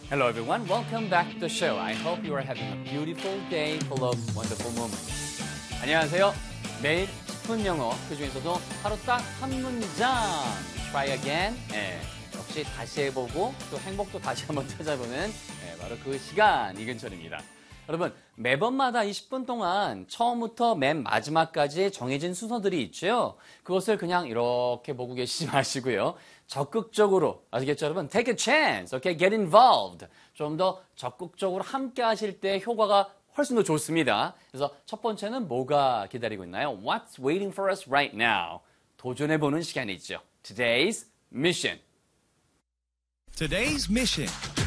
Hello everyone, welcome back to the show. I hope you are having a beautiful day full of wonderful moments. 안녕하세요. 매일 10분 영어, 그중에서도 하루 딱 한 문장 try again. 역시 다시 해보고 또 행복도 다시 한번 찾아보는 바로 그 시간 이근철입니다. 여러분, 매번마다 20분 동안 처음부터 맨 마지막까지 정해진 순서들이 있죠. 그것을 그냥 이렇게 보고 계시지 마시고요. 적극적으로, 아시겠죠 여러분? Take a chance, okay? Get involved. 좀 더 적극적으로 함께 하실 때 효과가 훨씬 더 좋습니다. 그래서 첫 번째는 뭐가 기다리고 있나요? What's waiting for us right now? 도전해보는 시간이 있죠. Today's mission. Today's mission.